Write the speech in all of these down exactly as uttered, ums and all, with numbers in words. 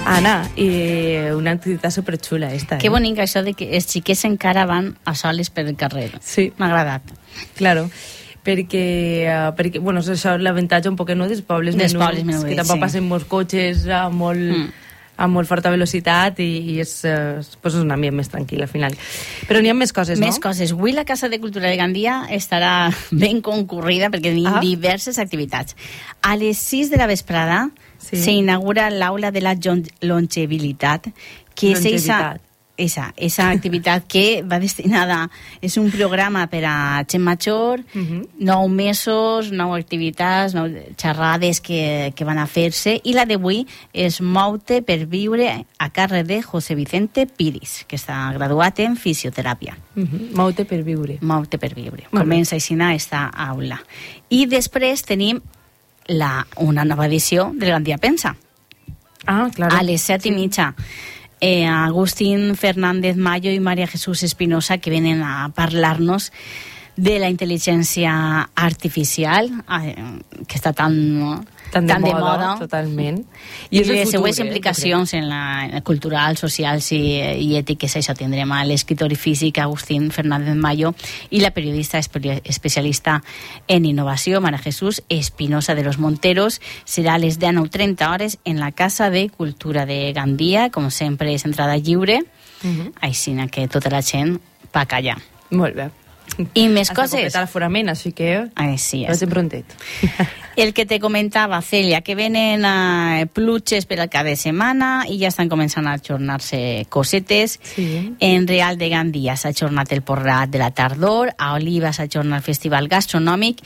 Anna, i una activitat superxula esta. Que eh? bonic això de que els xiquets encara van a soles per el carrer. Sí. M'ha agradat. Claro, perquè, uh, perquè bueno, és això l'avantatge un poquet, no?, dels pobles Dels menuts, pobles menuts, que tampoc sí. passen molts cotxes a molt, mm. a molt forta velocitat i, i és, uh, pues és un ambient més tranquil al final. Però n'hi ha més coses, Més no? coses. Avui la Casa de Cultura de Gandia estarà ben concurrida perquè tenim Ah. diverses activitats. A les sis de la vesprada Sí. s'inaugura l'aula de la jon- longevitat, que és esa, Longevitat. esa, esa activitat que va destinada, és un programa per a gent major, Mhm. nou mesos, nou activitats, nou xerrades que, que van a fer-se, i la d'avui és Mou-te per viure a càrrec de José Vicente Piris, que està graduat en fisioteràpia. Mhm. Mou-te per viure. Mou-te per viure. Molt bé. Comença així esta aula. I després tenim la, una nova edició del Gandia Pensa. Ah, claro. A les set i mitja. Eh, Agustín Fernández Mayo i María Jesús Espinosa, que venen a parlar-nos de la intel·ligència artificial, eh, que està tan, no? Tan de, tan moda, de moda. totalment. I, és el les futur, seues eh, implicacions en la, en la cultural, socials i, i ètiques. Això tindrem a l'escriptor i físic Agustín Fernández Mayo i la periodista espe especialista en innovació María Jesús Espinosa de los Monteros. Serà a les dinou trenta hores en la Casa de Cultura de Gandia. Com sempre, és entrada lliure. Uh -huh. Així que tota la gent pa callar. Molt bé. I més Has de coses. completar l'aforament, així que... Ai, sí, Vaig prontet. El que te comentava, Celia, que venen uh, pluges per al cap de setmana i ja estan començant a ajornar-se cosetes. Sí. En Real de Gandia s'ha ajornat el Porrat de la tardor, a Oliva s'ha ajornat el Festival Gastronòmic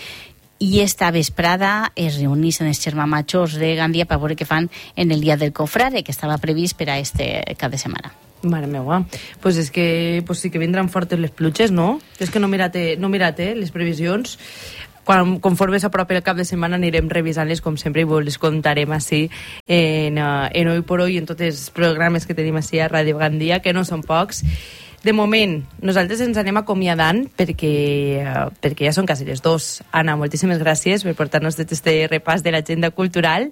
i esta vesprada es reuneixen els germamajors de Gandia per veure què fan en el dia del Cofrade, que estava previst per a este cap de setmana. Mare meua, pues és que pues sí que vindran fortes les pluges, no? És que no mirate, no mirate les previsions. Quan, conforme s'apropi el cap de setmana anirem revisant-les com sempre i vos les contarem així en, uh, en Hoy por Hoy, en tots els programes que tenim així a Ràdio Gandia, que no són pocs. De moment, nosaltres ens anem acomiadant perquè, uh, perquè ja són quasi les dos. Anna, moltíssimes gràcies per portar-nos tot este repàs de l'agenda cultural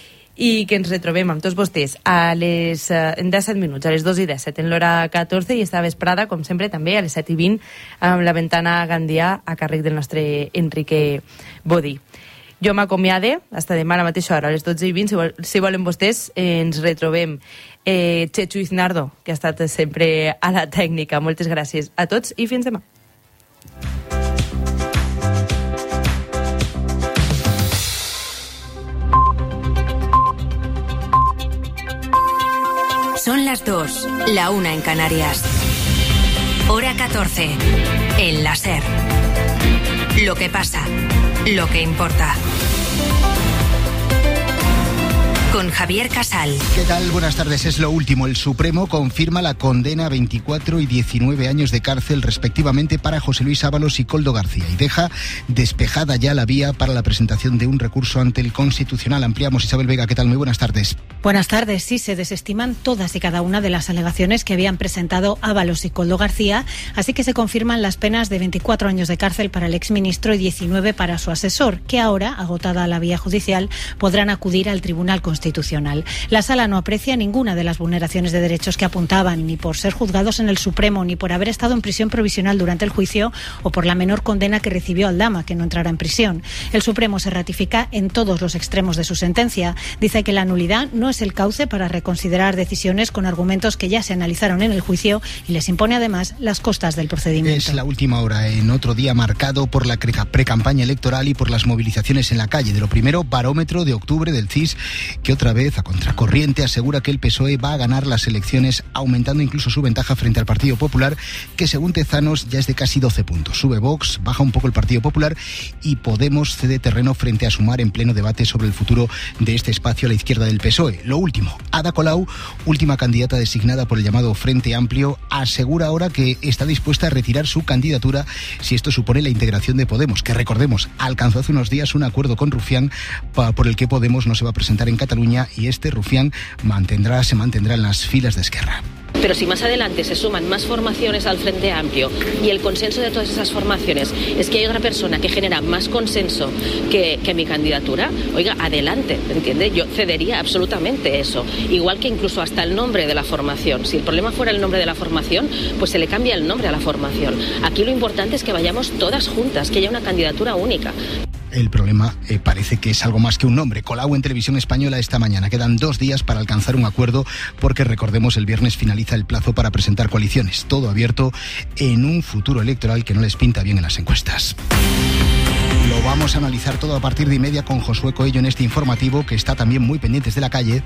i que ens retrobem amb tots vostès a les, uh, en disset minuts, a les dos i disset, en l'hora catorze, i esta vesprada, com sempre, també a les set i vint, amb la ventana Gandia a càrrec del nostre Enrique Bodí. Jo m'acomiade, hasta demà a la mateixa hora, a les dotze i vint, si, vol, si volen vostès, eh, ens retrobem. Eh, Chechu Iznardo, que ha estat sempre a la tècnica. Moltes gràcies a tots i fins demà. Son las dos, la una en Canarias. Hora catorce, en la SER. Lo que pasa, lo que importa. Con Javier Casal. ¿Qué tal? Buenas tardes. Es lo último. El Supremo confirma la condena a veinticuatro y diecinueve años de cárcel respectivamente para José Luis Ábalos y Koldo García y deja despejada ya la vía para la presentación de un recurso ante el Constitucional. Ampliamos. Isabel Vega, ¿qué tal? Muy buenas tardes. Buenas tardes. Sí, se desestiman todas y cada una de las alegaciones que habían presentado Ábalos y Koldo García, así que se confirman las penas de veinticuatro años de cárcel para el exministro y diecinueve para su asesor, que ahora, agotada la vía judicial, podrán acudir al Tribunal Constitucional. La Sala no aprecia ninguna de las vulneraciones de derechos que apuntaban, ni por ser juzgados en el Supremo, ni por haber estado en prisión provisional durante el juicio o por la menor condena que recibió Aldama, que no entrará en prisión. El Supremo se ratifica en todos los extremos de su sentencia. Dice que la nulidad no es el cauce para reconsiderar decisiones con argumentos que ya se analizaron en el juicio y les impone además las costas del procedimiento. Es la última hora en otro día marcado por la precampaña electoral y por las movilizaciones en la calle. De lo primero, barómetro de octubre del C I S, que otra vez, a contracorriente, asegura que el P S O E va a ganar las elecciones, aumentando incluso su ventaja frente al Partido Popular, que según Tezanos ya es de casi doce puntos. Sube Vox, baja un poco el Partido Popular y Podemos cede terreno frente a Sumar en pleno debate sobre el futuro de este espacio a la izquierda del P S O E. Lo último, Ada Colau, última candidata designada por el llamado Frente Amplio, asegura ahora que está dispuesta a retirar su candidatura si esto supone la integración de Podemos, que recordemos, alcanzó hace unos días un acuerdo con Rufián por el que Podemos no se va a presentar en Cataluña y este Rufián mantendrá, se mantendrá en las filas de Esquerra. Pero si más adelante se suman más formaciones al Frente Amplio y el consenso de todas esas formaciones es que hay otra persona que genera más consenso que, que mi candidatura, oiga, adelante, ¿entiende? Yo cedería absolutamente eso. Igual que incluso hasta el nombre de la formación. Si el problema fuera el nombre de la formación, pues se le cambia el nombre a la formación. Aquí lo importante es que vayamos todas juntas, que haya una candidatura única. El problema eh, parece que es algo más que un nombre. Colau en Televisión Española esta mañana. Quedan dos días para alcanzar un acuerdo porque, recordemos, el viernes finaliza el plazo para presentar coaliciones. Todo abierto en un futuro electoral que no les pinta bien en las encuestas. Lo vamos a analizar todo a partir de y media con Josué Coello en este informativo, que está también muy pendientes de la calle.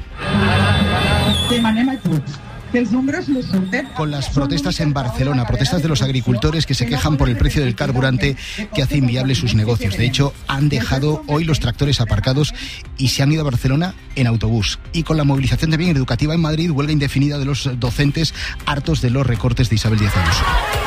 Con las protestas en Barcelona, protestas de los agricultores que se quejan por el precio del carburante que hace inviable sus negocios. De hecho, han dejado hoy los tractores aparcados y se han ido a Barcelona en autobús. Y con la movilización también educativa en Madrid, huelga indefinida de los docentes hartos de los recortes de Isabel Díaz Ayuso.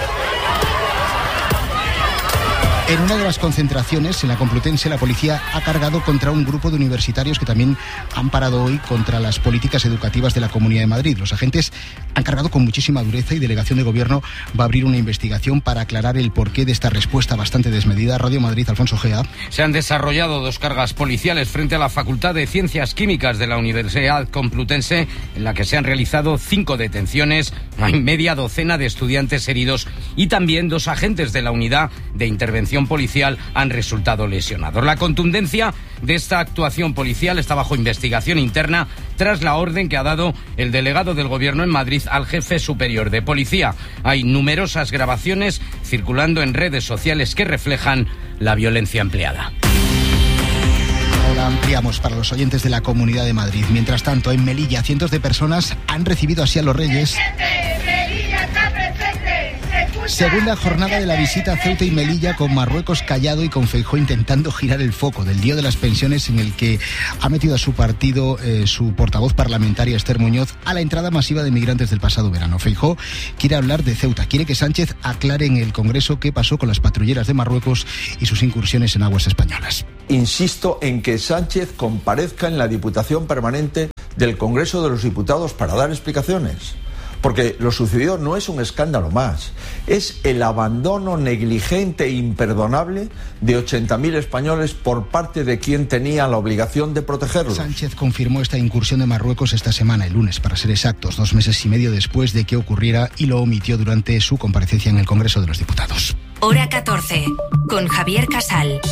En una de las concentraciones, en la Complutense, la policía ha cargado contra un grupo de universitarios que también han parado hoy contra las políticas educativas de la Comunidad de Madrid. Los agentes han cargado con muchísima dureza y Delegación de Gobierno va a abrir una investigación para aclarar el porqué de esta respuesta bastante desmedida. Radio Madrid, Alfonso Gea. Se han desarrollado dos cargas policiales frente a la Facultad de Ciencias Químicas de la Universidad Complutense, en la que se han realizado cinco detenciones, hay media docena de estudiantes heridos y también dos agentes de la Unidad de Intervención Policial han resultado lesionados. La contundencia de esta actuación policial está bajo investigación interna tras la orden que ha dado el delegado del Gobierno en Madrid al jefe superior de policía. Hay numerosas grabaciones circulando en redes sociales que reflejan la violencia empleada. Ahora ampliamos para los oyentes de la Comunidad de Madrid. Mientras tanto, en Melilla, cientos de personas han recibido así a los Reyes. Segunda jornada de la visita a Ceuta y Melilla, con Marruecos callado y con Feijóo intentando girar el foco del lío de las pensiones, en el que ha metido a su partido eh, su portavoz parlamentaria Esther Muñoz a la entrada masiva de migrantes del pasado verano. Feijóo quiere hablar de Ceuta, quiere que Sánchez aclare en el Congreso qué pasó con las patrulleras de Marruecos y sus incursiones en aguas españolas. Insisto en que Sánchez comparezca en la Diputación Permanente del Congreso de los Diputados para dar explicaciones. Porque lo sucedido no es un escándalo más, es el abandono negligente e imperdonable de ochenta mil españoles por parte de quien tenía la obligación de protegerlos. Sánchez confirmó esta incursión de Marruecos esta semana, el lunes, para ser exactos, dos meses y medio después de que ocurriera, y lo omitió durante su comparecencia en el Congreso de los Diputados. Hora catorce, con Javier Casal.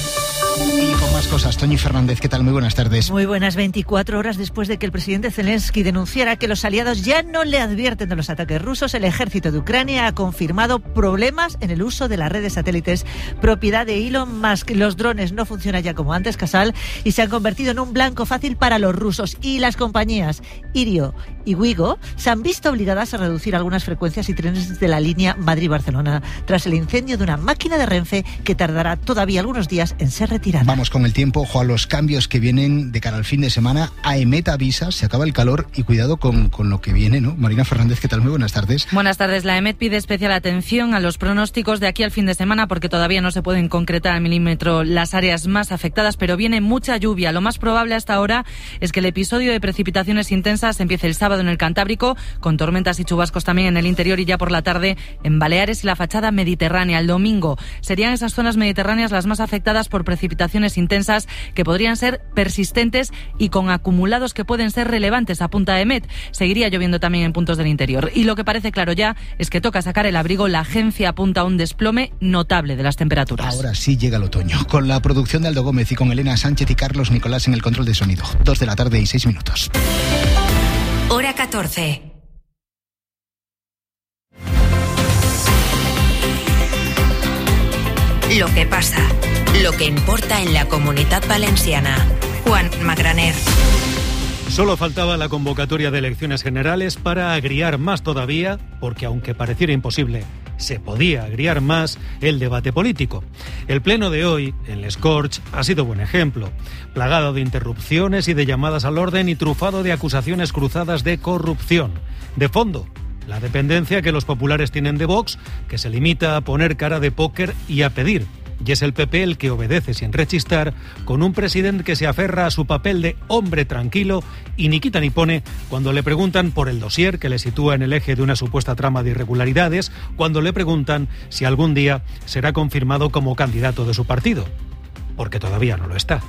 Y con más cosas, Toñi Fernández, ¿qué tal? Muy buenas tardes. Muy buenas. Veinticuatro horas después de que el presidente Zelensky denunciara que los aliados ya no le advierten de los ataques rusos, el ejército de Ucrania ha confirmado problemas en el uso de las redes satélites propiedad de Elon Musk. Los drones no funcionan ya como antes, Casal, y se han convertido en un blanco fácil para los rusos. Y las compañías Irio y Wigo se han visto obligadas a reducir algunas frecuencias y trenes de la línea Madrid-Barcelona tras el incendio de una máquina de Renfe que tardará todavía algunos días en ser retirada. Vamos con el tiempo, ojo a los cambios que vienen de cara al fin de semana. AEMET avisa, se acaba el calor y cuidado con, con lo que viene, ¿no? Marina Fernández, ¿qué tal? Muy buenas tardes. Buenas tardes. La AEMET pide especial atención a los pronósticos de aquí al fin de semana porque todavía no se pueden concretar al milímetro las áreas más afectadas, pero viene mucha lluvia. Lo más probable hasta ahora es que el episodio de precipitaciones intensas empiece el sábado en el Cantábrico, con tormentas y chubascos también en el interior y ya por la tarde en Baleares y la fachada mediterránea. El domingo serían esas zonas mediterráneas las más afectadas por precipitaciones intensas que podrían ser persistentes y con acumulados que pueden ser relevantes, apunta AEMET. Seguiría lloviendo también en puntos del interior. Y lo que parece claro ya es que toca sacar el abrigo. La agencia apunta a un desplome notable de las temperaturas. Ahora sí llega el otoño. Con la producción de Aldo Gómez y con Elena Sánchez y Carlos Nicolás en el control de sonido. Dos de la tarde y seis minutos. Hora catorce. Lo que pasa, lo que importa en la Comunitat Valenciana. Juan Magraner. Solo faltaba la convocatoria de elecciones generales para agriar más todavía, porque aunque pareciera imposible, se podía agriar más el debate político. El pleno de hoy, en Les Corts, ha sido buen ejemplo, plagado de interrupciones y de llamadas al orden y trufado de acusaciones cruzadas de corrupción. De fondo, la dependencia que los populares tienen de Vox, que se limita a poner cara de póker y a pedir y es el P P el que obedece sin rechistar, con un presidente que se aferra a su papel de hombre tranquilo y ni quita ni pone cuando le preguntan por el dossier que le sitúa en el eje de una supuesta trama de irregularidades, cuando le preguntan si algún día será confirmado como candidato de su partido, porque todavía no lo está.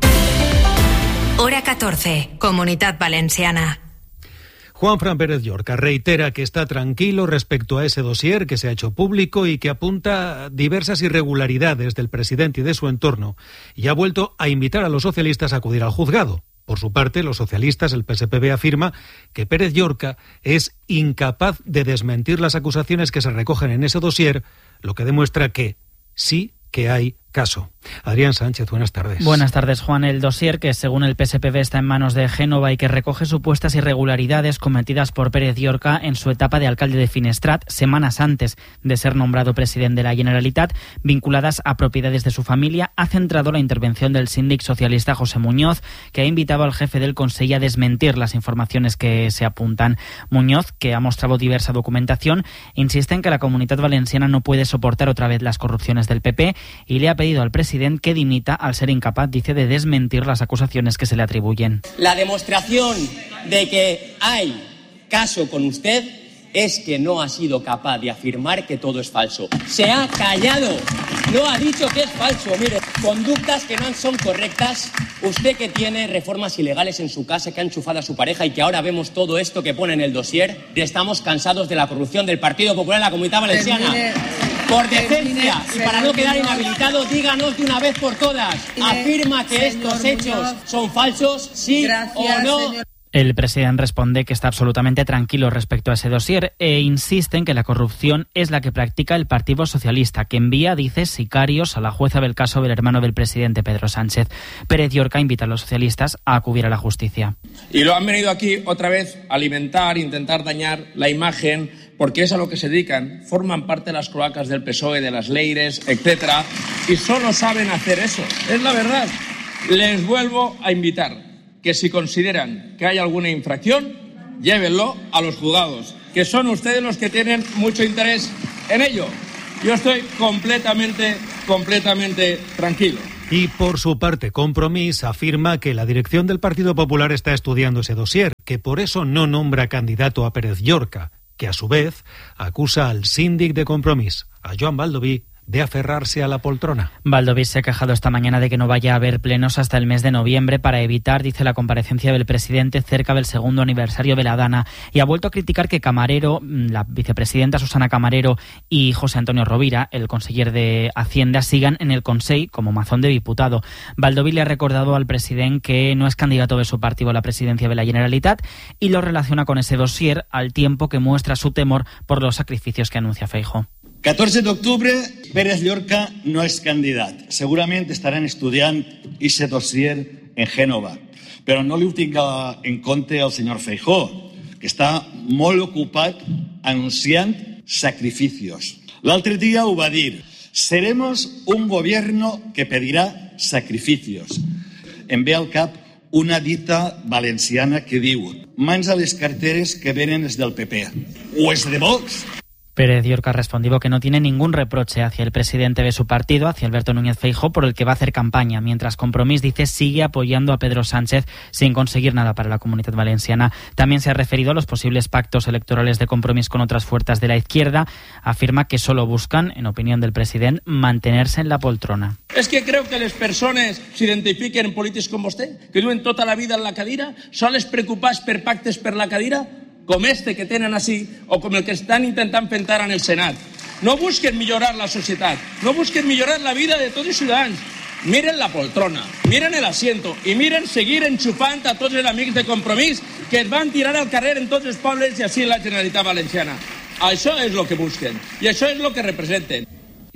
Hora catorce, Comunitat Valenciana. Juanfran Pérez Llorca reitera que está tranquilo respecto a ese dossier que se ha hecho público y que apunta a diversas irregularidades del presidente y de su entorno, y ha vuelto a invitar a los socialistas a acudir al juzgado. Por su parte, los socialistas, el P S P B, afirma que Pérez Llorca es incapaz de desmentir las acusaciones que se recogen en ese dossier, lo que demuestra que sí que hay caso. Adrián Sánchez, buenas tardes. Buenas tardes, Juan. El dossier, que según el P S P B está en manos de Génova y que recoge supuestas irregularidades cometidas por Pérez Llorca en su etapa de alcalde de Finestrat, semanas antes de ser nombrado presidente de la Generalitat, vinculadas a propiedades de su familia, ha centrado la intervención del síndic socialista José Muñoz, que ha invitado al jefe del Consell a desmentir las informaciones que se apuntan. Muñoz, que ha mostrado diversa documentación, insiste en que la Comunitat Valenciana no puede soportar otra vez las corrupciones del P P y le ha pedido al presidente que dimita al ser incapaz, dice, de desmentir las acusaciones que se le atribuyen. La demostración de que hay caso con usted es que no ha sido capaz de afirmar que todo es falso. Se ha callado, no ha dicho que es falso. Mire, conductas que no son correctas. Usted que tiene reformas ilegales en su casa, que ha enchufado a su pareja y que ahora vemos todo esto que pone en el dossier, estamos cansados de la corrupción del Partido Popular en la Comunidad Valenciana. Por decencia y para no quedar inhabilitado, díganos de una vez por todas, ¿afirma que estos hechos son falsos, sí o no? El presidente responde que está absolutamente tranquilo respecto a ese dossier e insiste en que la corrupción es la que practica el Partido Socialista, que envía, dice, sicarios a la jueza del caso del hermano del presidente Pedro Sánchez. Pérez Llorca invita a los socialistas a acudir a la justicia. Y lo han venido aquí otra vez a alimentar, intentar dañar la imagen, porque es a lo que se dedican. Forman parte de las cloacas del P S O E, de las Leires, etcétera, y solo saben hacer eso. Es la verdad. Les vuelvo a invitar que si consideran que hay alguna infracción, llévenlo a los juzgados, que son ustedes los que tienen mucho interés en ello. Yo estoy completamente, completamente tranquilo. Y por su parte, Compromís afirma que la dirección del Partido Popular está estudiando ese dossier, que por eso no nombra candidato a Pérez Llorca, que a su vez acusa al síndic de Compromís, a Joan Baldoví, de aferrarse a la poltrona. Baldoví se ha quejado esta mañana de que no vaya a haber plenos hasta el mes de noviembre para evitar, dice, la comparecencia del presidente cerca del segundo aniversario de la Dana, y ha vuelto a criticar que Camarero, la vicepresidenta Susana Camarero y José Antonio Rovira, el conseller de Hacienda, sigan en el Consell como mazón de diputado. Baldoví le ha recordado al presidente que no es candidato de su partido a la presidencia de la Generalitat y lo relaciona con ese dossier, al tiempo que muestra su temor por los sacrificios que anuncia Feijóo. catorze d'octubre, Pérez Llorca no és candidat. Segurament estaran estudiant aquest dossier en Génova, però no li ho tinga en compte el senyor Feijóo, que està molt ocupat anunciant sacrificios. L'altre dia ho va dir, seremos un gobierno que pedirá sacrificios. Em ve al cap una dita valenciana que diu, mans a les carteres que venen és del P P, o és de Vox. Pérez Llorca ha respondido que no tiene ningún reproche hacia el presidente de su partido, hacia Alberto Núñez Feijóo, por el que va a hacer campaña, mientras Compromís, dice, sigue apoyando a Pedro Sánchez sin conseguir nada para la Comunidad Valenciana. También se ha referido a los posibles pactos electorales de Compromís con otras fuerzas de la izquierda. Afirma que solo buscan, en opinión del presidente, mantenerse en la poltrona. És que creu que les persones s'identifiquen en polítics com vostè, que duen tota la vida en la cadira, sols preocupats per pactes per la cadira, com este que tenen així o com el que estan intentant fer en el Senat. No busquen millorar la societat, no busquen millorar la vida de tots els ciutadans. Miren la poltrona, miren el asiento i miren seguir enxufant a tots els amics de Compromís que es van tirar al carrer en tots els pobles i així en la Generalitat Valenciana. Això és lo que busquen i això és lo que representen.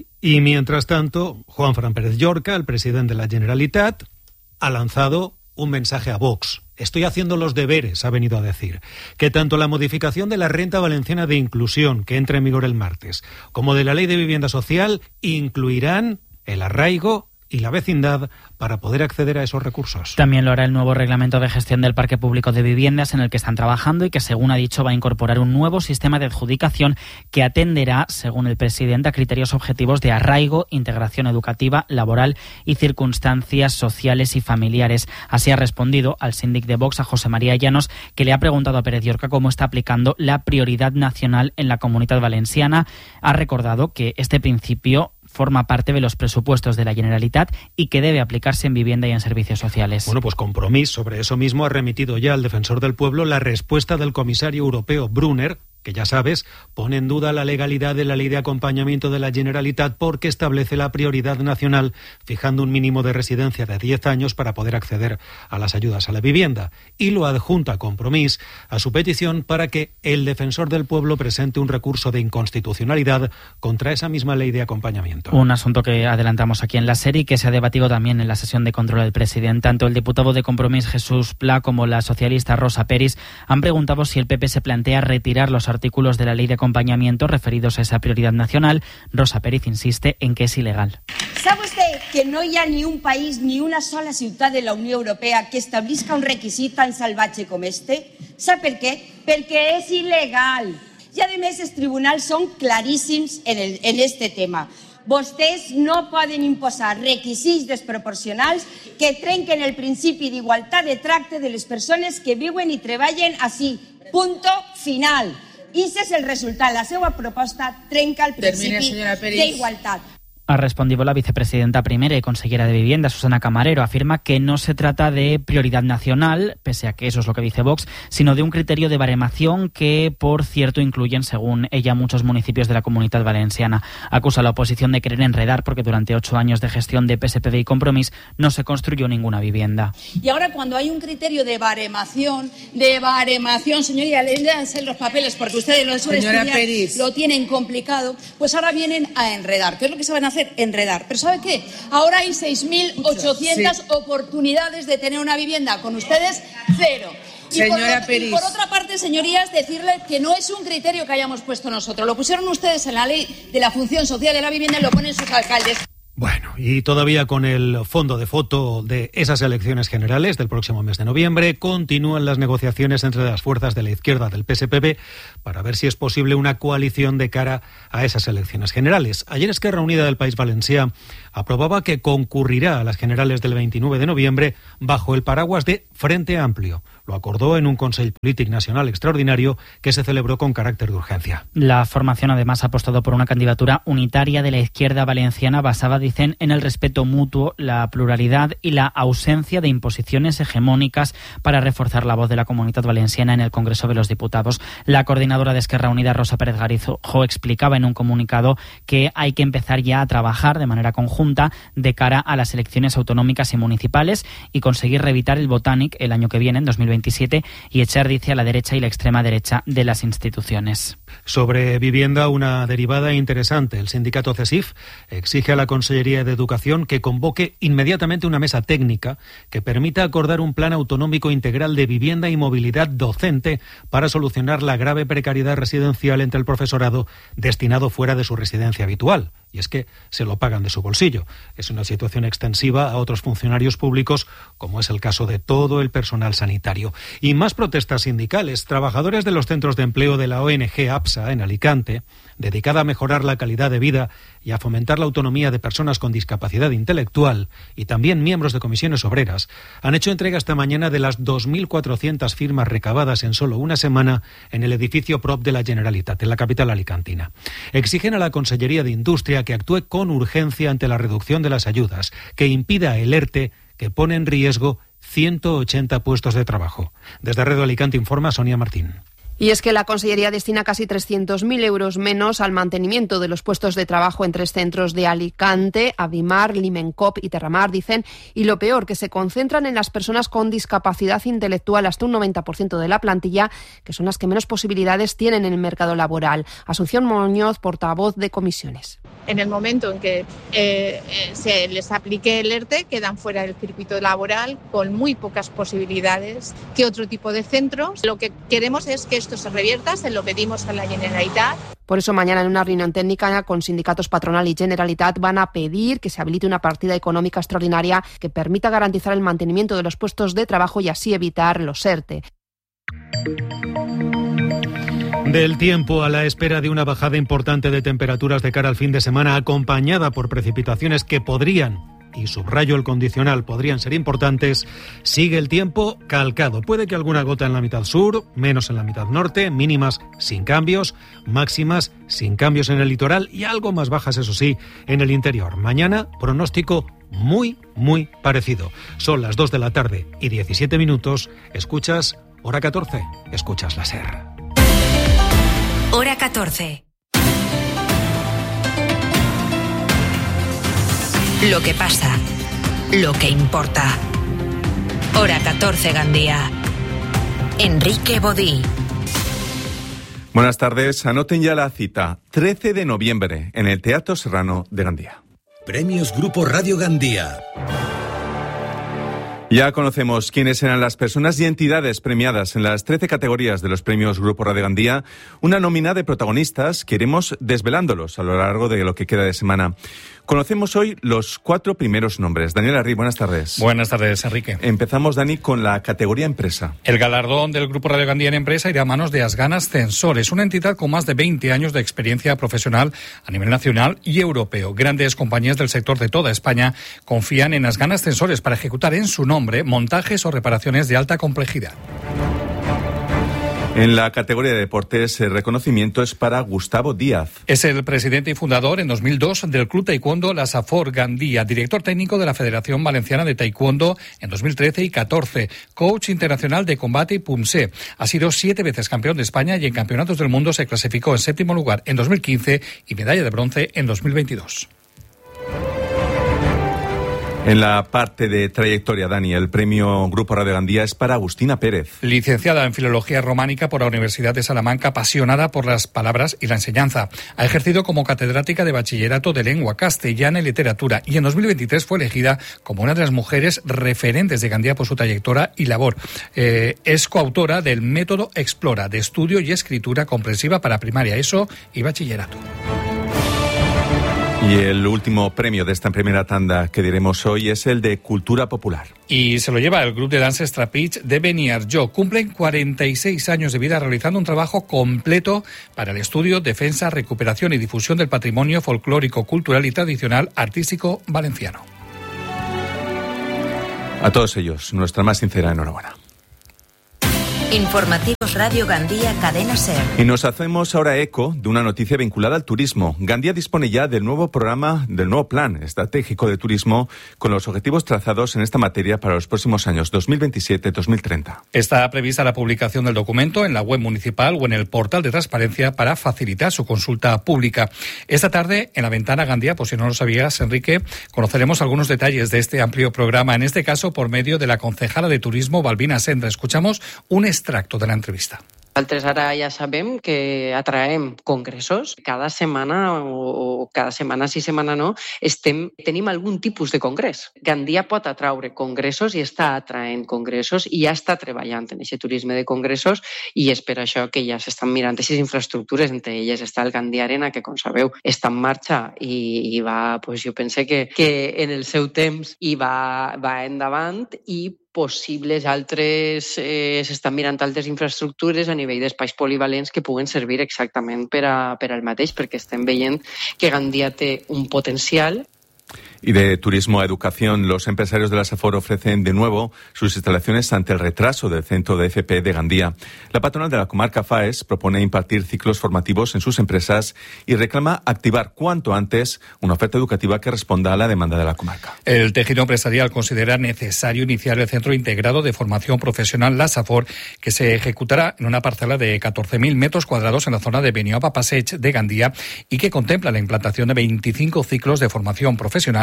Y mientras tanto, Juanfran Pérez Llorca, el presidente de la Generalitat, ha lanzado un mensaje a Vox. Estoy haciendo los deberes, ha venido a decir, que tanto la modificación de la renta valenciana de inclusión, que entra en vigor el martes, como de la ley de vivienda social, incluirán el arraigo y la vecindad para poder acceder a esos recursos. También lo hará el nuevo reglamento de gestión del parque público de viviendas en el que están trabajando y que, según ha dicho, va a incorporar un nuevo sistema de adjudicación que atenderá, según el presidente, a criterios objetivos de arraigo, integración educativa, laboral y circunstancias sociales y familiares. Así ha respondido al síndic de Vox, a José María Llanos, que le ha preguntado a Pérez Llorca cómo está aplicando la prioridad nacional en la Comunitat Valenciana. Ha recordado que este principio forma parte de los presupuestos de la Generalitat y que debe aplicarse en vivienda y en servicios sociales. Bueno, pues Compromís sobre eso mismo ha remitido ya al Defensor del Pueblo la respuesta del comisario europeo Brunner, que ya sabes, pone en duda la legalidad de la ley de acompañamiento de la Generalitat porque establece la prioridad nacional, fijando un mínimo de residencia de diez años para poder acceder a las ayudas a la vivienda, y lo adjunta Compromís a su petición para que el Defensor del Pueblo presente un recurso de inconstitucionalidad contra esa misma ley de acompañamiento. Un asunto que adelantamos aquí en la serie y que se ha debatido también en la sesión de control del presidente. Tanto el diputado de Compromís, Jesús Pla, como la socialista Rosa Peris han preguntado si el P P se plantea retirar los artículos de la ley de acompañamiento referidos a esa prioridad nacional. Rosa Pérez insiste en que es ilegal. ¿Sabe usted que no hi ha ni un país ni una sola ciutat de la Unió Europea que establisca un requisit tan salvatge com este? ¿Sap per què? Perquè és il·legal. I, a més, els tribunals són claríssims en, el, en este tema. Vostès no poden imposar requisits desproporcionals que trenquen el principi d'igualtat de tracte de les persones que viuen i treballen així. Punto final. I ese és el resultat. La seva proposta trenca el principi d'igualtat. Ha respondido la vicepresidenta primera y consejera de Vivienda, Susana Camarero. Afirma que no se trata de prioridad nacional, pese a que eso es lo que dice Vox, sino de un criterio de baremación que, por cierto, incluyen, según ella, muchos municipios de la Comunitat Valenciana. Acusa a la oposición de querer enredar porque durante ocho años de gestión de P S P V y Compromís no se construyó ninguna vivienda. Y ahora, cuando hay un criterio de baremación, de baremación, señoría, léanse los papeles porque ustedes lo suelen estudiar, lo tienen complicado, pues ahora vienen a enredar. ¿Qué es lo que se van a hacer? Enredar. Pero ¿sabe qué? Ahora hay seis mil ochocientas sí. oportunidades de tener una vivienda. Con ustedes, cero. Y Señora por, Peris. y por otra parte, señorías, decirle que no es un criterio que hayamos puesto nosotros. Lo pusieron ustedes en la ley de la función social de la vivienda y lo ponen sus alcaldes. Bueno, y todavía con el fondo de foto de esas elecciones generales del próximo mes de noviembre, continúan las negociaciones entre las fuerzas de la izquierda del P S P V para ver si es posible una coalición de cara a esas elecciones generales. Ayer Esquerra Unida del País Valencià aprobaba que concurrirá a las generales del veintinueve de noviembre bajo el paraguas de Frente Amplio. Lo acordó en un Consell Polític Nacional extraordinario que se celebró con carácter de urgencia. La formación además ha apostado por una candidatura unitaria de la izquierda valenciana basada, dicen, en el respeto mutuo, la pluralidad y la ausencia de imposiciones hegemónicas para reforzar la voz de la Comunitat Valenciana en el Congreso de los Diputados. La coordinadora de Esquerra Unida, Rosa Pérez Garijo, explicaba en un comunicado que hay que empezar ya a trabajar de manera conjunta de cara a las elecciones autonómicas y municipales y conseguir reeditar el Botánic el año que viene, en dos mil veintisiete, y echar, dice, a la derecha y la extrema derecha de las instituciones. Sobre vivienda, una derivada interesante. El sindicato CESIF exige a la Consellería de Educación que convoque inmediatamente una mesa técnica que permita acordar un plan autonómico integral de vivienda y movilidad docente para solucionar la grave precariedad residencial entre el profesorado destinado fuera de su residencia habitual. Y es que se lo pagan de su bolsillo. Es una situación extensiva a otros funcionarios públicos, como es el caso de todo el personal sanitario. Y más protestas sindicales. Trabajadores de los centros de empleo de la O N G APSA en Alicante, dedicada a mejorar la calidad de vida y a fomentar la autonomía de personas con discapacidad intelectual, y también miembros de comisiones obreras, han hecho entrega esta mañana de las dos mil cuatrocientas firmas recabadas en solo una semana en el edificio Prop de la Generalitat, en la capital alicantina. Exigen a la Consellería de Industria que actúe con urgencia ante la reducción de las ayudas, que impida el ERTE que pone en riesgo ciento ochenta puestos de trabajo. Desde Radio Alicante informa Sonia Martín. Y es que la Consellería destina casi trescientos mil euros menos al mantenimiento de los puestos de trabajo en tres centros de Alicante, Abimar, Limencop y Terramar, dicen, y lo peor, que se concentran en las personas con discapacidad intelectual, hasta un noventa por ciento de la plantilla, que son las que menos posibilidades tienen en el mercado laboral. Asunción Muñoz, portavoz de comisiones. en el momento en que eh, eh, se les aplique el ERTE, quedan fuera del circuito laboral con muy pocas posibilidades que otro tipo de centros. Lo que queremos es que esto se revierta, se lo pedimos a la Generalitat. Por eso mañana en una reunión técnica con sindicatos patronal y Generalitat van a pedir que se habilite una partida económica extraordinaria que permita garantizar el mantenimiento de los puestos de trabajo y así evitar los ERTE. Del tiempo, a la espera de una bajada importante de temperaturas de cara al fin de semana, acompañada por precipitaciones que podrían, y subrayo el condicional, podrían ser importantes, sigue el tiempo calcado. Puede que alguna gota en la mitad sur, menos en la mitad norte, mínimas sin cambios, máximas sin cambios en el litoral y algo más bajas, eso sí, en el interior. Mañana, pronóstico muy, muy parecido. Son las dos de la tarde y diecisiete minutos. Escuchas Hora catorce, escuchas la SER. Hora catorce. Lo que pasa, lo que importa. Hora catorce, Gandía. Enrique Bodí. Buenas tardes, anoten ya la cita. trece de noviembre, en el Teatro Serrano de Gandía. Premios Grupo Radio Gandía. Ya conocemos quiénes eran las personas y entidades premiadas en las trece categorías de los premios Grupo Radio Gandía. Una nómina de protagonistas que iremos desvelándolos a lo largo de lo que queda de semana. Conocemos hoy los cuatro primeros nombres. Daniel Arri, buenas tardes. Buenas tardes, Enrique. Empezamos, Dani, con la categoría Empresa. El galardón del Grupo Radio Gandía en Empresa irá a manos de Asganas Censores, una entidad con más de veinte años de experiencia profesional a nivel nacional y europeo. Grandes compañías del sector de toda España confían en Asganas Censores para ejecutar en su nombre montajes o reparaciones de alta complejidad. En la categoría de deportes, el reconocimiento es para Gustavo Díaz. Es el presidente y fundador en dos mil dos del Club Taekwondo La Safor Gandía, director técnico de la Federación Valenciana de Taekwondo en dos mil trece y catorce, coach internacional de combate y Pumse. Ha sido siete veces campeón de España y en campeonatos del mundo se clasificó en séptimo lugar en dos mil quince y medalla de bronce en dos mil veintidós. En la parte de trayectoria, Dani, el premio Grupo Radio Gandía es para Agustina Pérez. Licenciada en Filología Románica por la Universidad de Salamanca, apasionada por las palabras y la enseñanza. Ha ejercido como catedrática de Bachillerato de Lengua Castellana y Literatura y en dos mil veintitrés fue elegida como una de las mujeres referentes de Gandía por su trayectoria y labor. Eh, es coautora del Método Explora, de estudio y escritura comprensiva para primaria, ESO y bachillerato. Y el último premio de esta primera tanda que diremos hoy es el de Cultura Popular. Y se lo lleva el grupo de danza Strapitch de Beniarjó. Cumplen cuarenta y seis años de vida realizando un trabajo completo para el estudio, defensa, recuperación y difusión del patrimonio folclórico, cultural y tradicional artístico valenciano. A todos ellos, nuestra más sincera enhorabuena. Informativos Radio Gandía, Cadena SER. Y nos hacemos ahora eco de una noticia vinculada al turismo. Gandía dispone ya del nuevo programa, del nuevo plan estratégico de turismo con los objetivos trazados en esta materia para los próximos años dos mil veintisiete a dos mil treinta. Está prevista la publicación del documento en la web municipal o en el portal de transparencia para facilitar su consulta pública. Esta tarde, en la ventana Gandía, por si no lo sabías, Enrique, conoceremos algunos detalles de este amplio programa, en este caso por medio de la concejala de turismo, Balbina Sendra. Escuchamos un extracto de la entrevista. Nosaltres ara ja sabem que atraem congressos. Cada setmana, o cada setmana sí, setmana no, estem, tenim algun tipus de congrés. Gandia pot atraure congressos i està atraent congressos i ja està treballant en aquest turisme de congressos i és per això que ja s'estan mirant aquestes infraestructures, entre elles està el Gandia Arena, que com sabeu està en marxa i, i va, pues jo pense que, que en el seu temps i va, va endavant i possibles altres, eh, s'estan mirant altres infraestructures a nivell d'espais polivalents que puguen servir exactament per, a, per al mateix, perquè estem veient que Gandia té un potencial. Y de turismo a educación, los empresarios de la SAFOR ofrecen de nuevo sus instalaciones ante el retraso del centro de F P de Gandía. La patronal de la comarca FAES propone impartir ciclos formativos en sus empresas y reclama activar cuanto antes una oferta educativa que responda a la demanda de la comarca. El tejido empresarial considera necesario iniciar el centro integrado de formación profesional, la SAFOR, que se ejecutará en una parcela de catorce mil metros cuadrados en la zona de Beniopa Passeig de Gandía y que contempla la implantación de veinticinco ciclos de formación profesional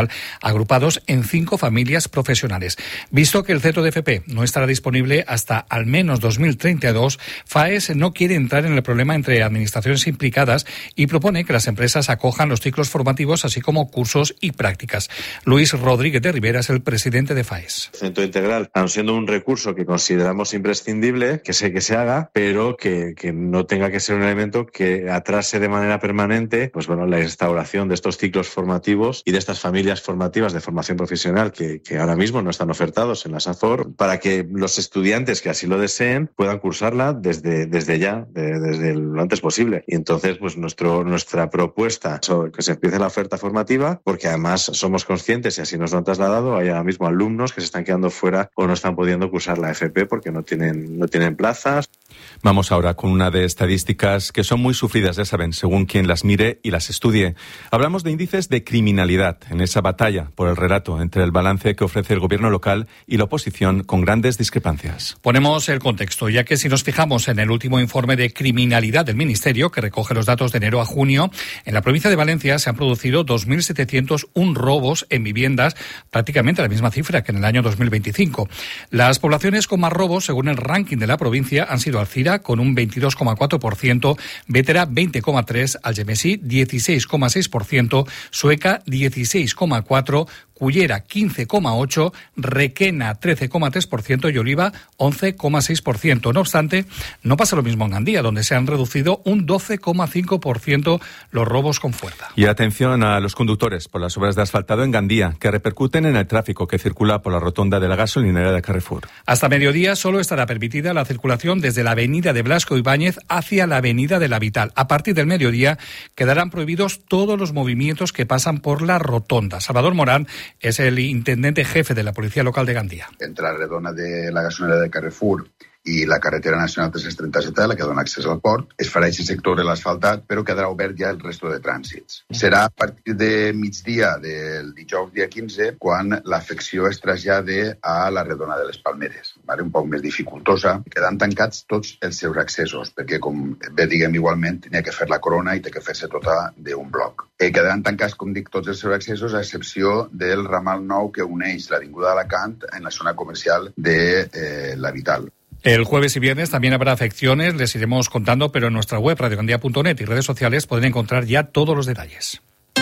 profesional agrupados en cinco familias profesionales. Visto que el centro de F P no estará disponible hasta al menos dos mil treinta y dos, FAES no quiere entrar en el problema entre administraciones implicadas y propone que las empresas acojan los ciclos formativos, así como cursos y prácticas. Luis Rodríguez de Rivera es el presidente de FAES. El centro integral, aun siendo un recurso que consideramos imprescindible, que sé que se haga, pero que, que no tenga que ser un elemento que atrase de manera permanente pues bueno, la instauración de estos ciclos formativos y de estas familias formativas de formación profesional que, que ahora mismo no están ofertados en la SAFOR, para que los estudiantes que así lo deseen puedan cursarla desde, desde ya, de, desde lo antes posible. Y entonces, pues nuestro, nuestra propuesta es que se empiece la oferta formativa, porque además somos conscientes, y así nos lo han trasladado, hay ahora mismo alumnos que se están quedando fuera o no están pudiendo cursar la F P porque no tienen, no tienen plazas. Vamos ahora con una de estadísticas que son muy sufridas, ya saben, según quien las mire y las estudie. Hablamos de índices de criminalidad en esa batalla por el relato entre el balance que ofrece el gobierno local y la oposición, con grandes discrepancias. Ponemos el contexto, ya que si nos fijamos en el último informe de criminalidad del Ministerio, que recoge los datos de enero a junio, en la provincia de Valencia se han producido dos mil setecientos uno robos en viviendas, prácticamente la misma cifra que en el año dos mil veinticinco. Las poblaciones con más robos, según el ranking de la provincia, han sido Alcira, con un veintidós coma cuatro por ciento, Bétera, veinte coma tres por ciento, Algemesí, dieciséis coma seis por ciento, Sueca, dieciséis coma cuatro por ciento, Cullera, quince coma ocho por ciento, Requena, trece coma tres por ciento y Oliva, once coma seis por ciento. No obstante, no pasa lo mismo en Gandía, donde se han reducido un doce coma cinco por ciento los robos con fuerza. Y atención a los conductores por las obras de asfaltado en Gandía, que repercuten en el tráfico que circula por la rotonda de la gasolinera de Carrefour. Hasta mediodía solo estará permitida la circulación desde la avenida de Blasco Ibáñez hacia la avenida de la Vital. A partir del mediodía quedarán prohibidos todos los movimientos que pasan por la rotonda. Salvador Morán es el intendente jefe de la Policía Local de Gandía. Entre la redona de la gasolinera de Carrefour i la carretera nacional tres-cents trenta-set, la que dona accés al port, es farà aquest sector de l'asfaltat, però quedarà obert ja el resto de trànsits. Serà a partir de migdia del dijous dia quinze quan l'afecció es trasllade a la redona de les Palmeres, vale? Un poc més dificultosa, quedant tancats tots els seus accessos, perquè, com bé diguem igualment, tenia que fer la corona i té que fer-se tota d'un bloc. Eh, quedaran tancats, com dic, tots els seus accessos, a excepció del ramal nou que uneix l'Avinguda d'Alacant en la zona comercial de eh, la Vital. El jueves y viernes también habrá afecciones, les iremos contando, pero en nuestra web radio gandía punto net y redes sociales pueden encontrar ya todos los detalles.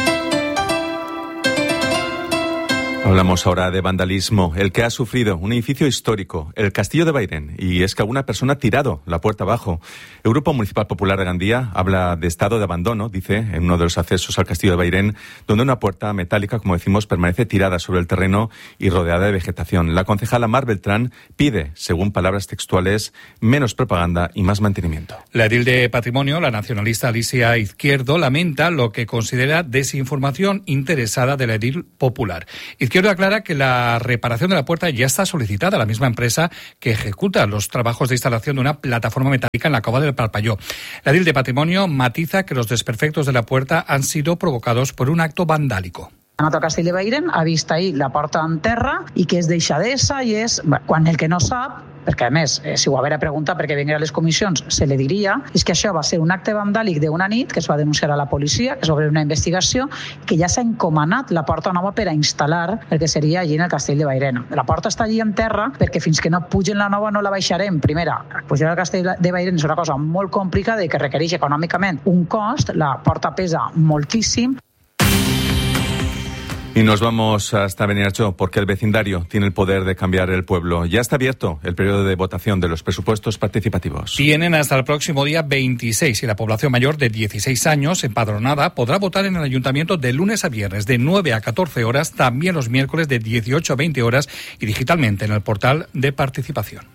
Hablamos ahora de vandalismo, el que ha sufrido un edificio histórico, el Castillo de Bairén, y es que alguna persona ha tirado la puerta abajo. El Grupo Municipal Popular de Gandía habla de estado de abandono, dice, en uno de los accesos al Castillo de Bairén, donde una puerta metálica, como decimos, permanece tirada sobre el terreno y rodeada de vegetación. La concejala Mar Beltrán pide, según palabras textuales, menos propaganda y más mantenimiento. La edil de Patrimonio, la nacionalista Alicia Izquierdo, lamenta lo que considera desinformación interesada de la edil popular. Izquierdo aclara que la reparación de la puerta ya está solicitada a la misma empresa que ejecuta los trabajos de instalación de una plataforma metálica en la cova del Parpalló. La edil de Patrimonio matiza que los desperfectos de la puerta han sido provocados por un acto vandálico. En el Castell de Bairén ha vist ahir la porta en terra i que és deixadesa i és, quan el que no sap, perquè a més, eh, si ho haguera preguntat perquè vinguera a les comissions, se li diria, és que això va ser un acte vandàlic d'una nit que es va denunciar a la policia, que es va obrir una investigació, que ja s'ha encomanat la porta nova per a instal·lar el que seria allí en el Castell de Bairén. La porta està allí en terra perquè fins que no pugen la nova no la baixarem. Primera, pujar al Castell de Bairén és una cosa molt complicada i que requereix econòmicament un cost, la porta pesa moltíssim. Y nos vamos hasta Beniarjó, porque el vecindario tiene el poder de cambiar el pueblo. Ya está abierto el periodo de votación de los presupuestos participativos. Tienen hasta el próximo día veintiséis y la población mayor de dieciséis años empadronada podrá votar en el ayuntamiento de lunes a viernes de nueve a catorce horas, también los miércoles de dieciocho a veinte horas y digitalmente en el portal de participación.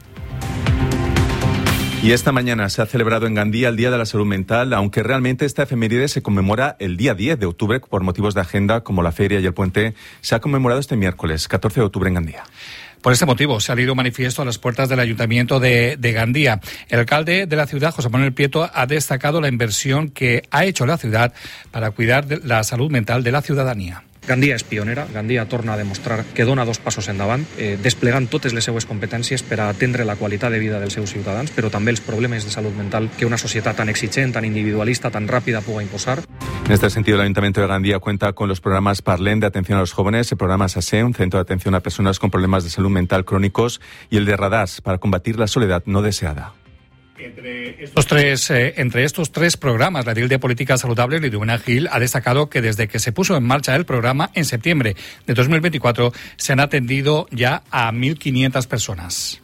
Y esta mañana se ha celebrado en Gandía el Día de la Salud Mental, aunque realmente esta efeméride se conmemora el día diez de octubre por motivos de agenda como la feria y el puente. Se ha conmemorado este miércoles, catorce de octubre en Gandía. Por este motivo se ha leído manifiesto a las puertas del Ayuntamiento de, de Gandía. El alcalde de la ciudad, José Manuel Prieto, ha destacado la inversión que ha hecho la ciudad para cuidar de la salud mental de la ciudadanía. Gandia és pionera, Gandia torna a demostrar que dona dos passos endavant, eh, desplegant totes les seues competències per a atendre la qualitat de vida dels seus ciutadans, però també els problemes de salut mental que una societat tan exigent, tan individualista, tan ràpida puga imposar. En este sentido, el Ayuntamiento de Gandía cuenta con los programas Parlem de atención a los jóvenes, el programa SASE, un centro de atención a personas con problemas de salud mental crónicos, y el de Radars para combatir la soledad no deseada. Entre estos tres, eh, entre estos tres programas, la edil de Política Saludable, Liduvina Gil, ha destacado que desde que se puso en marcha el programa en septiembre de dos mil veinticuatro se han atendido ya a mil quinientas personas.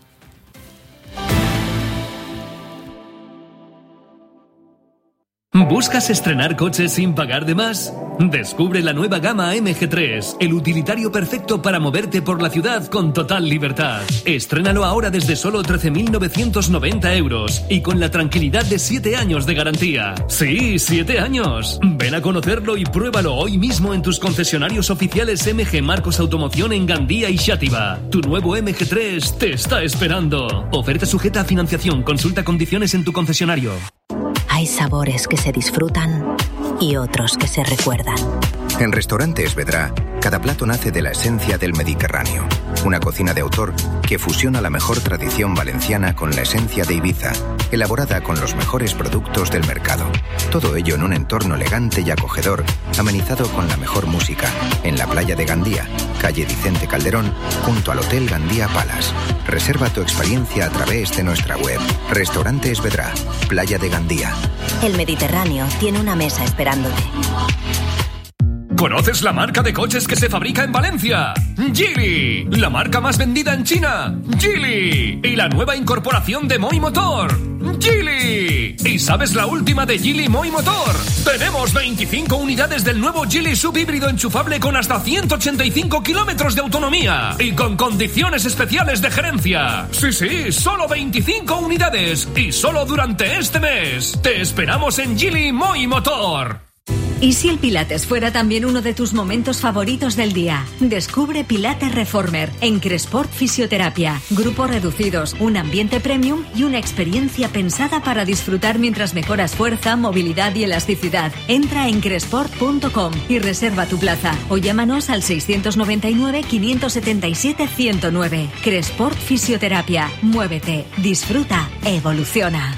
¿Buscas estrenar coches sin pagar de más? Descubre la nueva gama M G tres, el utilitario perfecto para moverte por la ciudad con total libertad. Estrénalo ahora desde solo trece mil novecientos noventa euros y con la tranquilidad de siete años de garantía. Sí, siete años. Ven a conocerlo y pruébalo hoy mismo en tus concesionarios oficiales M G Marcos Automoción en Gandía y Xàtiva. Tu nuevo M G tres te está esperando. Oferta sujeta a financiación. Consulta condiciones en tu concesionario. Hay sabores que se disfrutan y otros que se recuerdan. En Restaurantes Vedrà, cada plato nace de la esencia del Mediterráneo. Una cocina de autor que fusiona la mejor tradición valenciana con la esencia de Ibiza, elaborada con los mejores productos del mercado. Todo ello en un entorno elegante y acogedor, amenizado con la mejor música, en la playa de Gandía, calle Vicente Calderón, junto al Hotel Gandía Palace. Reserva tu experiencia a través de nuestra web. Restaurantes Vedrà, Playa de Gandía. El Mediterráneo tiene una mesa esperándote. ¿Conoces la marca de coches que se fabrica en Valencia? Geely, la marca más vendida en China. Geely, y la nueva incorporación de Moi Motor. Geely, ¿y sabes la última de Geely Moi Motor? Tenemos veinticinco unidades del nuevo Geely subhíbrido enchufable con hasta ciento ochenta y cinco kilómetros de autonomía y con condiciones especiales de gerencia. Sí, sí, solo veinticinco unidades y solo durante este mes. Te esperamos en Geely Moi Motor. ¿Y si el Pilates fuera también uno de tus momentos favoritos del día? Descubre Pilates Reformer en Cresport Fisioterapia. Grupos reducidos, un ambiente premium y una experiencia pensada para disfrutar mientras mejoras fuerza, movilidad y elasticidad. Entra en cresport punto com y reserva tu plaza o llámanos al seiscientos noventa y nueve, quinientos setenta y siete, ciento nueve. Cresport Fisioterapia. Muévete, disfruta, evoluciona.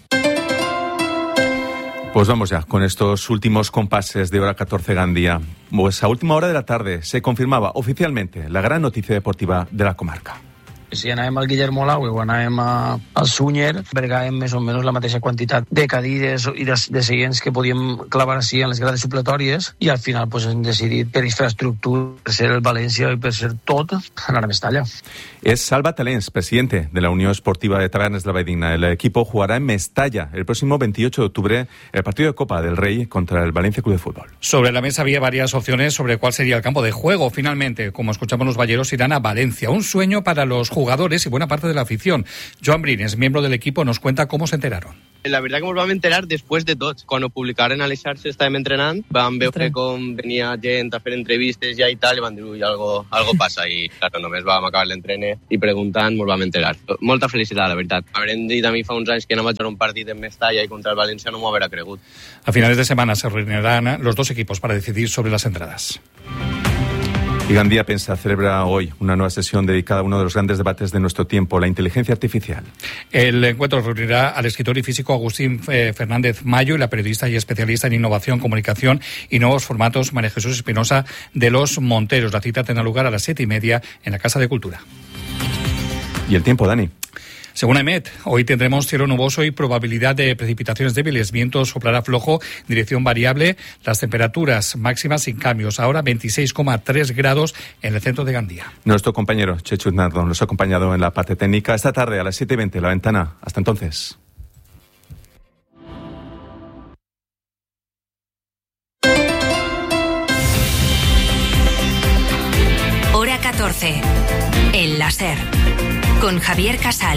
Pues vamos ya con estos últimos compases de Hora catorce Gandía. Pues a última hora de la tarde se confirmaba oficialmente la gran noticia deportiva de la comarca. Si anàvem al Guillermo Laue o anàvem a, al Sunyer, vergàvem més o menys la mateixa quantitat de cadires i de, de seients que podíem clavar així en les grades supletòries i al final pues, hem decidit per infraestructura, per ser el València i per ser tot, anar a Mestalla. Es Salva Talens, presidente de la Unión Esportiva de Tabernes de la Valldigna. El equipo jugará en Mestalla el próximo veintiocho de octubre el partido de Copa del Rey contra el Valencia Club de Fútbol. Sobre la mesa había varias opciones sobre cuál sería el campo de juego. Finalmente, como escuchamos, los valleros irán a Valencia. Un sueño para los jugadores y buena parte de la afición. Joan Brines, miembro del equipo, nos cuenta cómo se enteraron. La veritat que ens vam enterar després de tots. Quan ho publicaren a les xarxes estàvem entrenant, vam veure com venia gent a fer entrevistes ja i tal, i vam dir, ui, algo, algo passa, i claro, només vam acabar l'entrene i preguntant ens vam enterar. Molta felicitat, la veritat. Haurem dit a mi fa uns anys que anava a jugar un partit en Mestalla i contra el València no m'ho haurà cregut. A finales de semana se reunirán los dos equipos para decidir sobre las entradas. Y Gandía Pensa celebra hoy una nueva sesión dedicada a uno de los grandes debates de nuestro tiempo, la inteligencia artificial. El encuentro reunirá al escritor y físico Agustín eh, Fernández Mayo y la periodista y especialista en innovación, comunicación y nuevos formatos María Jesús Espinosa de los Monteros. La cita tendrá lugar a las siete y media en la Casa de Cultura. ¿Y el tiempo, Dani? Según EMET, hoy tendremos cielo nuboso y probabilidad de precipitaciones débiles. Viento soplará flojo, dirección variable. Las temperaturas máximas sin cambios. Ahora veintiséis coma tres grados en el centro de Gandía. Nuestro compañero Chechu Nardón nos ha acompañado en la parte técnica. Esta tarde a las siete y veinte, La Ventana. Hasta entonces. Hora catorce. El láser. Con Javier Casal.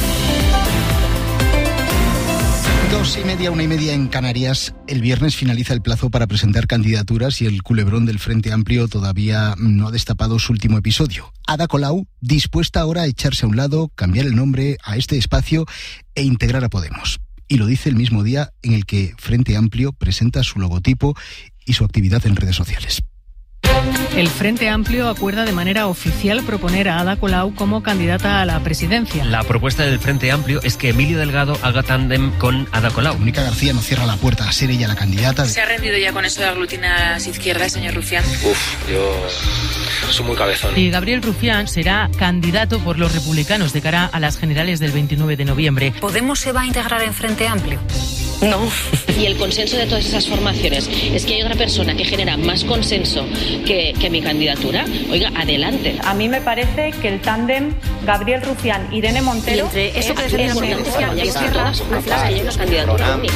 Dos y media, una y media en Canarias. El viernes finaliza el plazo para presentar candidaturas y el culebrón del Frente Amplio todavía no ha destapado su último episodio. Ada Colau, dispuesta ahora a echarse a un lado, cambiar el nombre a este espacio e integrar a Podemos. Y lo dice el mismo día en el que Frente Amplio presenta su logotipo y su actividad en redes sociales. El Frente Amplio acuerda de manera oficial proponer a Ada Colau como candidata a la presidencia. La propuesta del Frente Amplio es que Emilio Delgado haga tándem con Ada Colau. Mónica García no cierra la puerta a ser ella la candidata. ¿Se ha rendido ya con eso de aglutinar a las izquierdas, señor Rufián? Uf, yo soy muy cabezón. Y Gabriel Rufián será candidato por los republicanos de cara a las generales del veintinueve de noviembre. ¿Podemos se va a integrar en Frente Amplio? No. Y el consenso de todas esas formaciones es que hay otra persona que genera más consenso que, que mi candidatura. Oiga, adelante. A mí me parece que el tándem Gabriel Rufián, Irene Montero... Y entre eso que decía la todas que hay una candidatura única.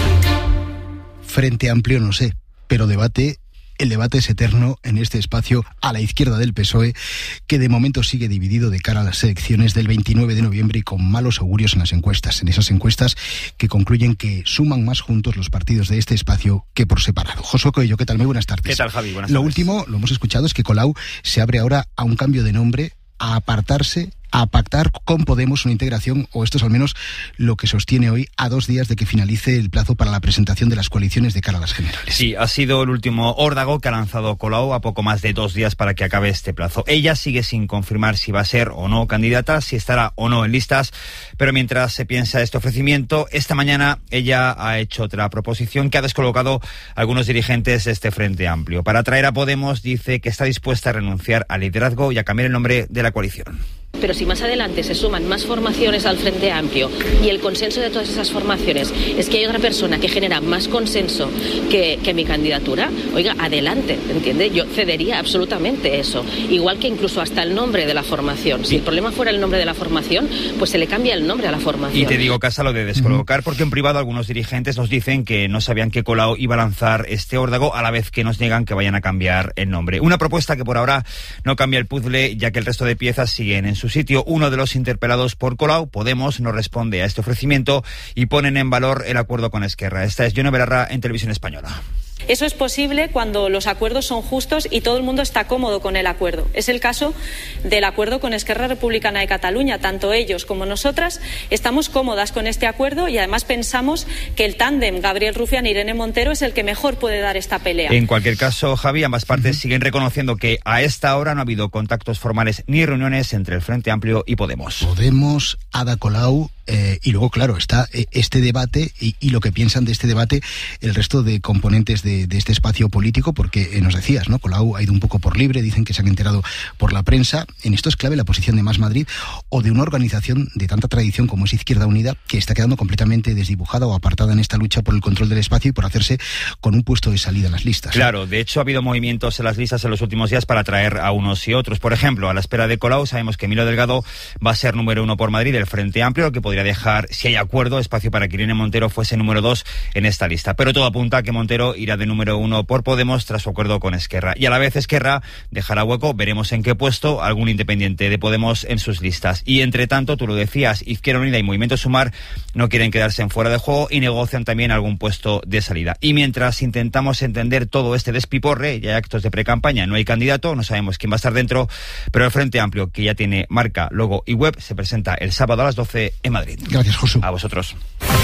Frente Amplio no sé, pero debate... El debate es eterno en este espacio a la izquierda del P S O E, que de momento sigue dividido de cara a las elecciones del veintinueve de noviembre y con malos augurios en las encuestas. En esas encuestas que concluyen que suman más juntos los partidos de este espacio que por separado. Josué Coello, ¿qué tal? Muy buenas tardes. ¿Qué tal, Javi? Buenas Lo tardes. último, lo hemos escuchado, es que Colau se abre ahora a un cambio de nombre, a apartarse, a pactar con Podemos una integración, o esto es al menos lo que sostiene hoy, a dos días de que finalice el plazo para la presentación de las coaliciones de cara a las generales. Sí, ha sido el último órdago que ha lanzado Colau a poco más de dos días para que acabe este plazo. Ella sigue sin confirmar si va a ser o no candidata, si estará o no en listas, pero mientras se piensa este ofrecimiento, esta mañana ella ha hecho otra proposición que ha descolocado a algunos dirigentes de este Frente Amplio. Para atraer a Podemos, dice que está dispuesta a renunciar al liderazgo y a cambiar el nombre de la coalición. Pero si más adelante se suman más formaciones al Frente Amplio y el consenso de todas esas formaciones es que hay otra persona que genera más consenso que, que mi candidatura, oiga, adelante, ¿entiende? Yo cedería absolutamente eso. Igual que incluso hasta el nombre de la formación. Si el problema fuera el nombre de la formación, pues se le cambia el nombre a la formación. Y te digo, Casa, lo de descolocar, porque en privado algunos dirigentes nos dicen que no sabían que Colau iba a lanzar este órdago, a la vez que nos niegan que vayan a cambiar el nombre. Una propuesta que por ahora no cambia el puzzle, ya que el resto de piezas siguen en su sitio. Uno de los interpelados por Colau, Podemos, no responde a este ofrecimiento y ponen en valor el acuerdo con Esquerra. Esta es Yone Belarra en Televisión Española. Eso es posible cuando los acuerdos son justos y todo el mundo está cómodo con el acuerdo. Es el caso del acuerdo con Esquerra Republicana de Cataluña. Tanto ellos como nosotras estamos cómodas con este acuerdo y además pensamos que el tándem Gabriel Rufián y Irene Montero es el que mejor puede dar esta pelea. En cualquier caso, Javi, ambas partes uh-huh. siguen reconociendo que a esta hora no ha habido contactos formales ni reuniones entre el Frente Amplio y Podemos. Podemos, Ada Colau... Eh, y luego, claro, está eh, este debate y, y lo que piensan de este debate el resto de componentes de, de este espacio político, porque eh, nos decías, ¿no? Colau ha ido un poco por libre, dicen que se han enterado por la prensa. En esto es clave la posición de Más Madrid o de una organización de tanta tradición como es Izquierda Unida, que está quedando completamente desdibujada o apartada en esta lucha por el control del espacio y por hacerse con un puesto de salida en las listas. Claro, de hecho ha habido movimientos en las listas en los últimos días para atraer a unos y otros. Por ejemplo, a la espera de Colau sabemos que Emilio Delgado va a ser número uno por Madrid del Frente Amplio, lo que podría dejar, si hay acuerdo, espacio para que Irene Montero fuese número dos en esta lista. Pero todo apunta a que Montero irá de número uno por Podemos tras su acuerdo con Esquerra. Y a la vez Esquerra dejará hueco, veremos en qué puesto, algún independiente de Podemos en sus listas. Y entre tanto, tú lo decías, Izquierda Unida y Movimiento Sumar no quieren quedarse en fuera de juego y negocian también algún puesto de salida. Y mientras intentamos entender todo este despiporre, ya hay actos de precampaña, no hay candidato, no sabemos quién va a estar dentro, pero el Frente Amplio, que ya tiene marca, logo y web, se presenta el sábado a las doce en Madrid. Gracias, Josu. A vosotros.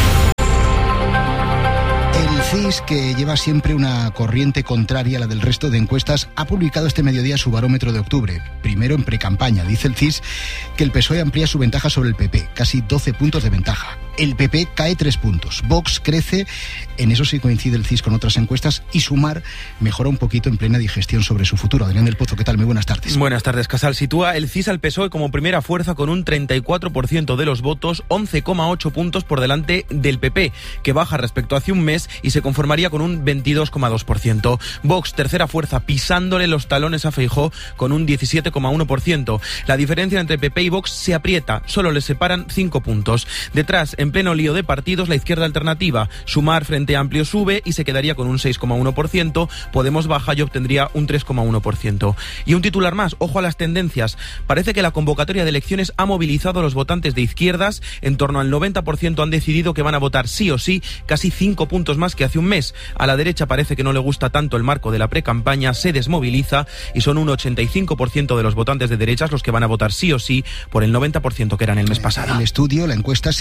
El C I S, que lleva siempre una corriente contraria a la del resto de encuestas, ha publicado este mediodía su barómetro de octubre. Primero en precampaña. Dice el C I S que el P S O E amplía su ventaja sobre el P P, casi doce puntos de ventaja. El P P cae tres puntos. Vox crece, en eso sí coincide el C I S con otras encuestas, y Sumar mejora un poquito en plena digestión sobre su futuro. Adrián del Pozo, ¿qué tal? Muy buenas tardes. Buenas tardes, Casal. Sitúa el C I S al P S O E como primera fuerza con un treinta y cuatro por ciento de los votos, once coma ocho puntos por delante del P P, que baja respecto a hace un mes y se conformaría con un veintidós coma dos por ciento. Vox, tercera fuerza, pisándole los talones a Feijóo con un diecisiete coma uno por ciento. La diferencia entre P P y Vox se aprieta, solo les separan cinco puntos. Detrás, en pleno lío de partidos, la izquierda alternativa. Sumar, Frente Amplio sube y se quedaría con un seis coma uno por ciento. Podemos baja y obtendría un tres coma uno por ciento. Y un titular más, ojo a las tendencias. Parece que la convocatoria de elecciones ha movilizado a los votantes de izquierdas. En torno al noventa por ciento han decidido que van a votar sí o sí, casi cinco puntos más que hace un mes. A la derecha parece que no le gusta tanto el marco de la precampaña, se desmoviliza y son un ochenta y cinco por ciento de los votantes de derechas los que van a votar sí o sí por el noventa por ciento que eran el mes pasado. El estudio, la encuesta, se realizó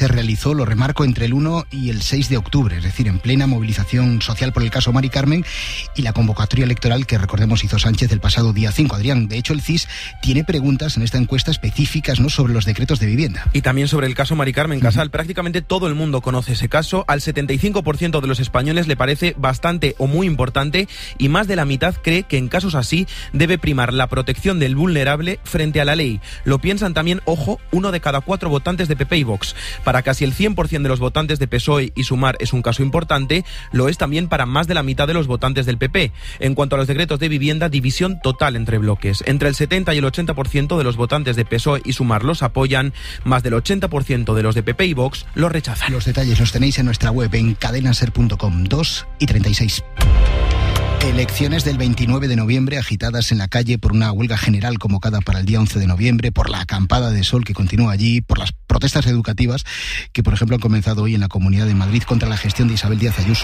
pasó, lo remarco, entre el uno y el seis de octubre, es decir, en plena movilización social por el caso Mari Carmen y la convocatoria electoral que, recordemos, hizo Sánchez el pasado día cinco. Adrián, de hecho, el C I S tiene preguntas en esta encuesta específicas, ¿no?, sobre los decretos de vivienda. Y también sobre el caso Mari Carmen Casal. Uh-huh. Prácticamente todo el mundo conoce ese caso. Al setenta y cinco por ciento de los españoles le parece bastante o muy importante, y más de la mitad cree que en casos así debe primar la protección del vulnerable frente a la ley. Lo piensan también, ojo, uno de cada cuatro votantes de P P y Vox. Para casi el cien por ciento de los votantes de P S O E y Sumar es un caso importante, lo es también para más de la mitad de los votantes del P P. En cuanto a los decretos de vivienda, división total entre bloques. Entre el setenta y el ochenta por ciento de los votantes de P S O E y Sumar los apoyan, más del ochenta por ciento de los de P P y Vox los rechazan. Los detalles los tenéis en nuestra web en cadenaser punto com. dos y treinta y seis. Elecciones del veintinueve de noviembre, agitadas en la calle por una huelga general convocada para el día once de noviembre, por la acampada de sol que continúa allí, por las protestas educativas que, por ejemplo, han comenzado hoy en la Comunidad de Madrid contra la gestión de Isabel Díaz Ayuso.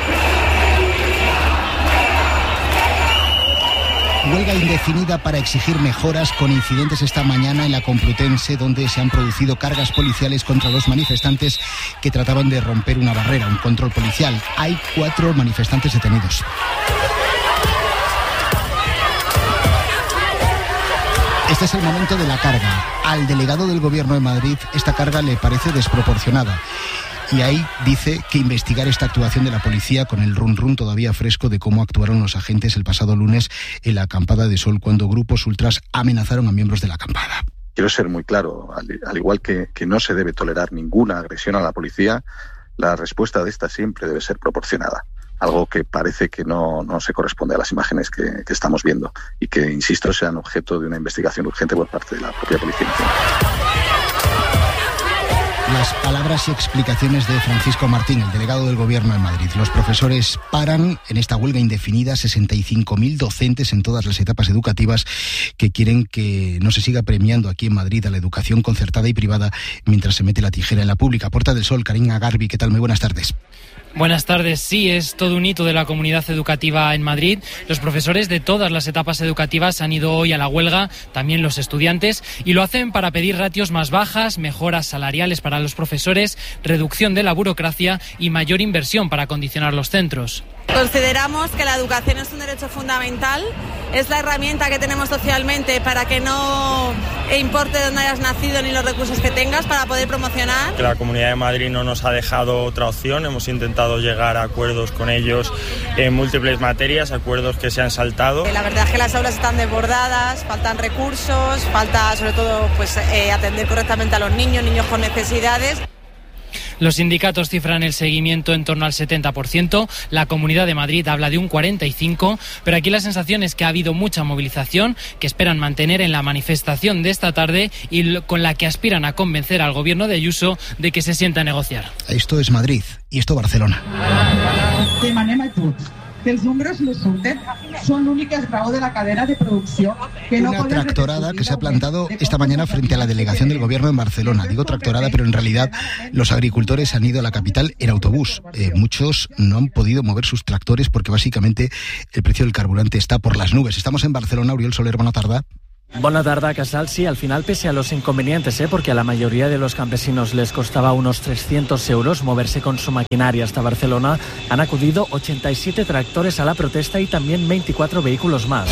Huelga indefinida para exigir mejoras, con incidentes esta mañana en la Complutense, donde se han producido cargas policiales contra los manifestantes que trataban de romper una barrera, un control policial. Hay cuatro manifestantes detenidos. Este es el momento de la carga. Al delegado del Gobierno de Madrid esta carga le parece desproporcionada. Y ahí dice que investigar esta actuación de la policía, con el run run todavía fresco de cómo actuaron los agentes el pasado lunes en la acampada de Sol, cuando grupos ultras amenazaron a miembros de la acampada. Quiero ser muy claro, al, al igual que, que no se debe tolerar ninguna agresión a la policía, la respuesta de esta siempre debe ser proporcionada. Algo que parece que no, no se corresponde a las imágenes que, que estamos viendo y que, insisto, sean objeto de una investigación urgente por parte de la propia Policía Nacional. Las palabras y explicaciones de Francisco Martín, el delegado del Gobierno de Madrid. Los profesores paran en esta huelga indefinida, sesenta y cinco mil docentes en todas las etapas educativas, que quieren que no se siga premiando aquí en Madrid a la educación concertada y privada mientras se mete la tijera en la pública. Puerta del Sol, Karina Garbi, ¿qué tal? Muy buenas tardes. Buenas tardes. Sí, es todo un hito de la comunidad educativa en Madrid. Los profesores de todas las etapas educativas han ido hoy a la huelga, también los estudiantes, y lo hacen para pedir ratios más bajas, mejoras salariales para los profesores, reducción de la burocracia y mayor inversión para acondicionar los centros. Consideramos que la educación es un derecho fundamental, es la herramienta que tenemos socialmente para que no importe dónde hayas nacido ni los recursos que tengas para poder promocionar. Que la Comunidad de Madrid no nos ha dejado otra opción, hemos intentado llegar a acuerdos con ellos en múltiples materias, acuerdos que se han saltado. La verdad es que las aulas están desbordadas, faltan recursos, falta sobre todo pues eh, atender correctamente a los niños, niños con necesidades. Los sindicatos cifran el seguimiento en torno al setenta por ciento, la Comunidad de Madrid habla de un cuarenta y cinco por ciento, pero aquí la sensación es que ha habido mucha movilización que esperan mantener en la manifestación de esta tarde y con la que aspiran a convencer al Gobierno de Ayuso de que se sienta a negociar. Esto es Madrid y esto Barcelona. Demanem ajuts, que els números no surten, són l'únic esglaó de la cadena de producció. Que no Una tractorada que se ha plantado esta mañana frente a la delegación del Gobierno en Barcelona. Digo tractorada, pero en realidad los agricultores han ido a la capital en autobús. Eh, muchos no han podido mover sus tractores porque básicamente el precio del carburante está por las nubes. Estamos en Barcelona. Oriol Soler, buena tarde. Buena tarde, Casal. Sí, al final, pese a los inconvenientes, ¿eh? porque a la mayoría de los campesinos les costaba unos trescientos euros moverse con su maquinaria hasta Barcelona, han acudido ochenta y siete tractores a la protesta y también veinticuatro vehículos más.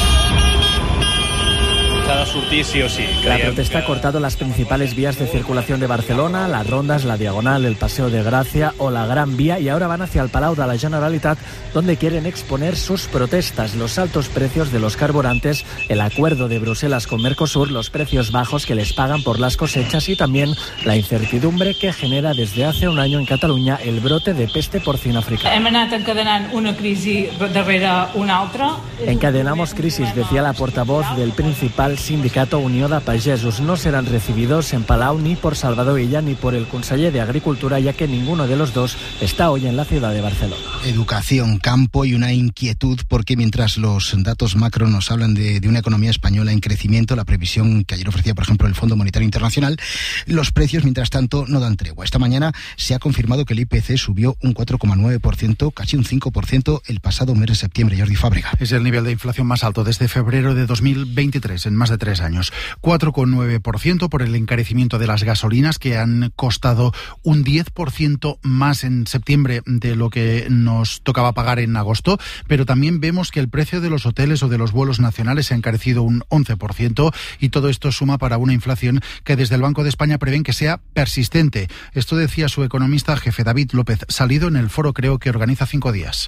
Sortir sí o sí. La protesta ha cortado las principales vías de circulación de Barcelona, las Rondas, la Diagonal, el Paseo de Gracia o la Gran Vía, y ahora van hacia el Palau de la Generalitat, donde quieren exponer sus protestas, los altos precios de los carburantes, el acuerdo de Bruselas con Mercosur, los precios bajos que les pagan por las cosechas y también la incertidumbre que genera desde hace un año en Cataluña el brote de peste porcina africana. Hem anat encadenant una crisi darrere una altra. Encadenamos crisis, decía la portavoz del principal sindicato Unió de Pagesos. No serán recibidos en Palau ni por Salvador Illa ni por el conseller de Agricultura, ya que ninguno de los dos está hoy en la ciudad de Barcelona. Educación, campo y una inquietud, porque mientras los datos macro nos hablan de, de una economía española en crecimiento, la previsión que ayer ofrecía, por ejemplo, el Fondo Monetario Internacional, los precios, mientras tanto, no dan tregua. Esta mañana se ha confirmado que el I P C subió un cuatro coma nueve por ciento, casi un cinco por ciento el pasado mes de septiembre. Jordi Fábrega. Es el nivel de inflación más alto desde febrero de dos mil veintitrés. En más de tres años. cuatro coma nueve por ciento por el encarecimiento de las gasolinas, que han costado un diez por ciento más en septiembre de lo que nos tocaba pagar en agosto, pero también vemos que el precio de los hoteles o de los vuelos nacionales se ha encarecido un once por ciento, y todo esto suma para una inflación que desde el Banco de España prevén que sea persistente. Esto decía su economista jefe David López Salido en el foro Creo, que organiza cinco días.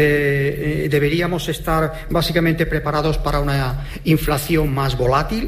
Eh, deberíamos estar básicamente preparados para una inflación más volátil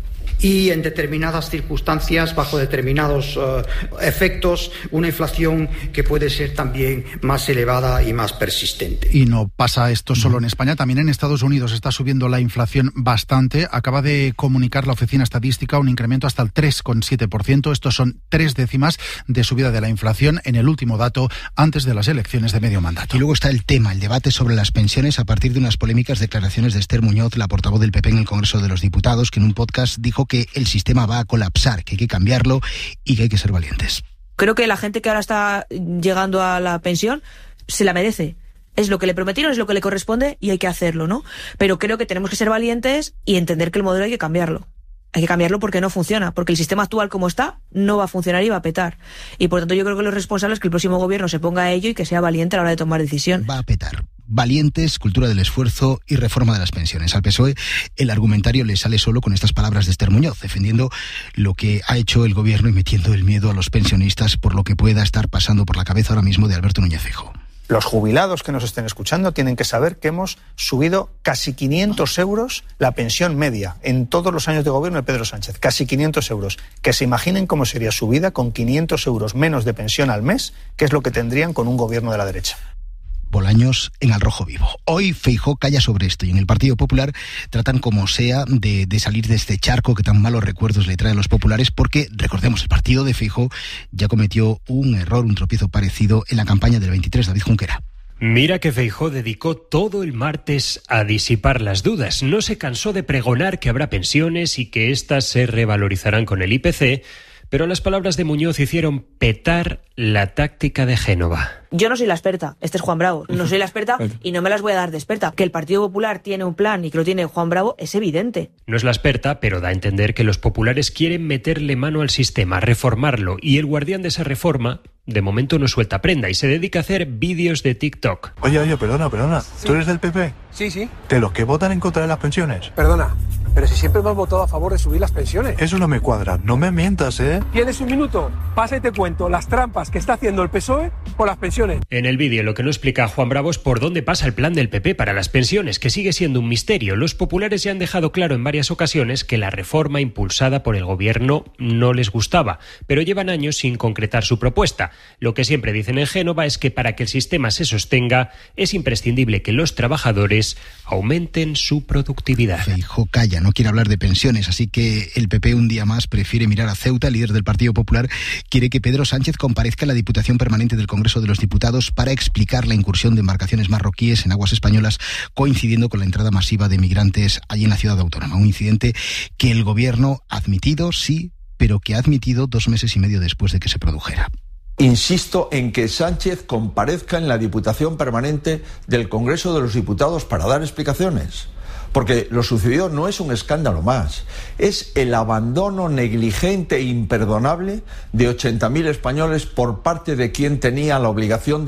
y en determinadas circunstancias, bajo determinados uh, efectos, una inflación que puede ser también más elevada y más persistente. Y no pasa esto solo en España, también en Estados Unidos está subiendo la inflación bastante. Acaba de comunicar la Oficina Estadística un incremento hasta el tres coma siete por ciento. Estos son tres décimas de subida de la inflación en el último dato antes de las elecciones de medio mandato. Y luego está el tema, el debate sobre las pensiones a partir de unas polémicas declaraciones de Esther Muñoz, la portavoz del P P en el Congreso de los Diputados, que en un podcast dijo que el sistema va a colapsar, que hay que cambiarlo y que hay que ser valientes. Creo que la gente que ahora está llegando a la pensión se la merece. Es lo que le prometieron, es lo que le corresponde y hay que hacerlo, ¿no? Pero creo que tenemos que ser valientes y entender que el modelo hay que cambiarlo. Hay que cambiarlo porque no funciona, porque el sistema actual como está no va a funcionar y va a petar. Y por tanto yo creo que lo responsable es que el próximo gobierno se ponga a ello y que sea valiente a la hora de tomar decisiones. Va a petar. Valientes, cultura del esfuerzo y reforma de las pensiones. Al P S O E el argumentario le sale solo con estas palabras de Esther Muñoz, defendiendo lo que ha hecho el gobierno y metiendo el miedo a los pensionistas por lo que pueda estar pasando por la cabeza ahora mismo de Alberto Núñez Feijóo. Los jubilados que nos estén escuchando tienen que saber que hemos subido casi quinientos euros la pensión media en todos los años de gobierno de Pedro Sánchez. Casi quinientos euros. Que se imaginen cómo sería su vida con quinientos euros menos de pensión al mes, que es lo que tendrían con un gobierno de la derecha. Bolaños en Al Rojo Vivo. Hoy Feijóo calla sobre esto y en el Partido Popular tratan como sea de, de salir de este charco que tan malos recuerdos le trae a los populares, porque, recordemos, el partido de Feijóo ya cometió un error, un tropiezo parecido en la campaña del veintitrés, David Junquera. Mira que Feijóo dedicó todo el martes a disipar las dudas. No se cansó de pregonar que habrá pensiones y que éstas se revalorizarán con el I P C, pero las palabras de Muñoz hicieron petar la táctica de Génova. Yo no soy la experta, este es Juan Bravo, no soy la experta y no me las voy a dar de experta. Que el Partido Popular tiene un plan y que lo tiene Juan Bravo es evidente. No es la experta, pero da a entender que los populares quieren meterle mano al sistema, reformarlo, y el guardián de esa reforma de momento no suelta prenda y se dedica a hacer vídeos de TikTok. Oye, oye, perdona, perdona, sí. ¿Tú eres del P P? Sí, sí. ¿De los que votan en contra de las pensiones? Perdona, pero si siempre hemos votado a favor de subir las pensiones. Eso no me cuadra, no me mientas, ¿eh? ¿Tienes un minuto? Pasa y te cuento las trampas que está haciendo el P S O E por las pensiones. En el vídeo lo que no explica Juan Bravo es por dónde pasa el plan del P P para las pensiones, que sigue siendo un misterio. Los populares ya han dejado claro en varias ocasiones que la reforma impulsada por el gobierno no les gustaba, pero llevan años sin concretar su propuesta. Lo que siempre dicen en Génova es que para que el sistema se sostenga es imprescindible que los trabajadores aumenten su productividad. Feijóo calla, no quiere hablar de pensiones, así que el P P un día más prefiere mirar a Ceuta. El líder del Partido Popular quiere que Pedro Sánchez comparezca a la Diputación Permanente del Congreso de los Diputados para explicar la incursión de embarcaciones marroquíes en aguas españolas, coincidiendo con la entrada masiva de migrantes allí en la ciudad autónoma. Un incidente que el gobierno ha admitido, sí, pero que ha admitido dos meses y medio después de que se produjera. Insisto en que Sánchez comparezca en la Diputación Permanente del Congreso de los Diputados para dar explicaciones. Porque lo sucedido no es un escándalo más, es el abandono negligente e imperdonable de ochenta mil españoles por parte de quien tenía la obligación de